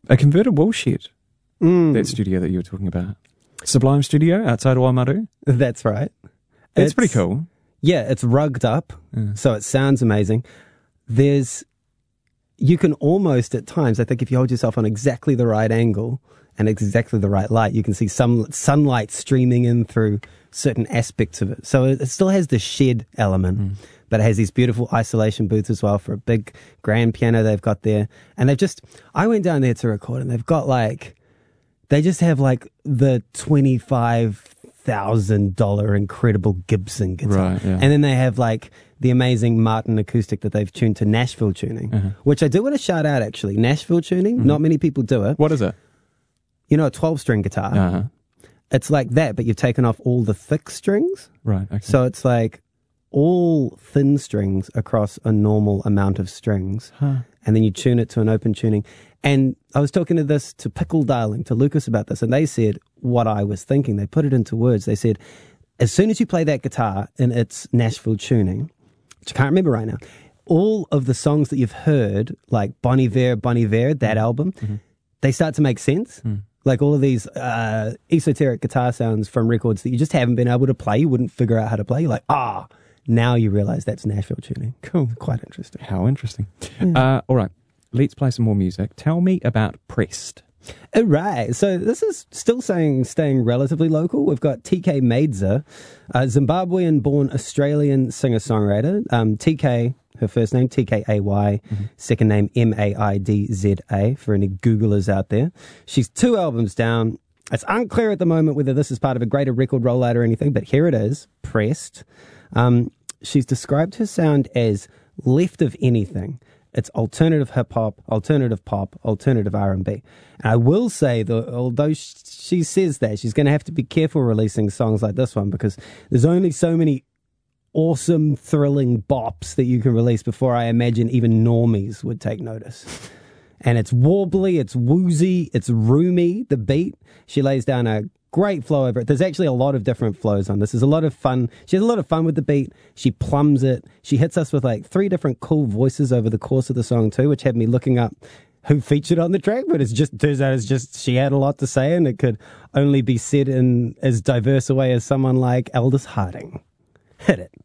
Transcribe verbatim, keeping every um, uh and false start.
a converted woolshed, Mm. that studio that you were talking about. Sublime Studio outside of Waimaru. That's right. It's, It's pretty cool. Yeah, it's rugged up, Yeah. so it sounds amazing. There's, you can almost at times, I think if you hold yourself on exactly the right angle and exactly the right light, you can see some sunlight streaming in through certain aspects of it. So it, it still has the shed element, mm. but it has these beautiful isolation booths as well for a big grand piano they've got there. And they've just, I went down there to record and they've got like, they just have like the twenty-five thousand dollars incredible Gibson guitar. Right, yeah. And then they have like the amazing Martin acoustic that they've tuned to Nashville tuning, uh-huh. which I do want to shout out actually. Nashville tuning, mm-hmm. not many people do it. What is it? You know, a twelve-string guitar. Uh-huh. It's like that, but you've taken off all the thick strings. Right, okay. So it's like all thin strings across a normal amount of strings. Huh. And then you tune it to an open tuning. And I was talking to this, to Pickle Darling, to Lucas about this, and they said what I was thinking. They put it into words. They said, as soon as you play that guitar in its Nashville tuning, which I can't remember right now, all of the songs that you've heard, like Bon Iver, Bon Iver, that album, mm-hmm. they start to make sense. Mm. Like all of these uh, esoteric guitar sounds from records that you just haven't been able to play, you wouldn't figure out how to play. You're like, ah, now you realize that's Nashville tuning. Cool. Quite interesting. How interesting. Yeah. Uh, all right. Let's play some more music. Tell me about Pressed. All right. So this is still saying staying relatively local. We've got T K Maidza, a Zimbabwean-born Australian singer-songwriter. Um, T K, her first name, T K A Y, mm-hmm. second name, M A I D Z A, for any Googlers out there. She's two albums down. It's unclear at the moment whether this is part of a greater record rollout or anything, but here it is, Pressed. Um, she's described her sound as left of anything. It's alternative hip-hop, alternative pop, alternative R and B. And I will say, that although she says that, she's going to have to be careful releasing songs like this one because there's only so many awesome, thrilling bops that you can release before I imagine even normies would take notice. And it's warbly, it's woozy, it's roomy, the beat. She lays down a great flow over it. There's actually a lot of different flows on this. There's a lot of fun. She has a lot of fun with the beat. She plums it. She hits us with like three different cool voices over the course of the song too, which had me looking up who featured on the track, but it's just, turns out it's just, she had a lot to say and it could only be said in as diverse a way as someone like Aldous Harding. Hit it.